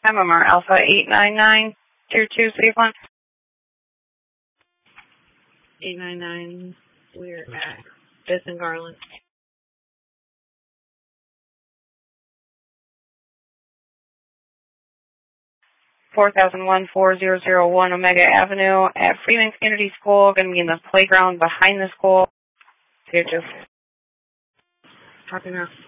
MMR Alpha 899, Tier 2, Safe Line. 899, we're at Fifth and Garland. 4001 Omega Avenue at Freeman Community School. Going to be in the playground behind the school. Tier 2. Copy now.